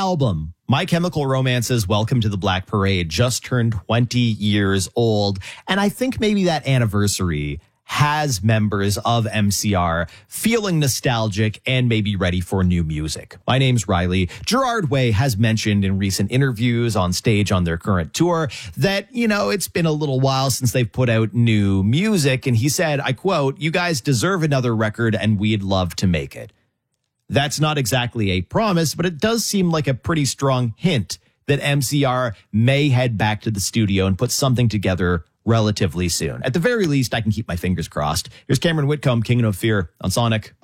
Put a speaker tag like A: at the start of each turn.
A: album, My Chemical Romance's Welcome to the Black Parade, just turned 20 years old. And I think maybe that anniversary has members of MCR feeling nostalgic and maybe ready for new music. My name's Riley. Gerard Way has mentioned in recent interviews on stage on their current tour that, it's been a little while since they've put out new music. And he said, I quote, "You guys deserve another record and we'd love to make it." That's not exactly a promise, but it does seem like a pretty strong hint that MCR may head back to the studio and put something together relatively soon. At the very least, I can keep my fingers crossed. Here's Cameron Whitcomb, King of Fear on Sonic.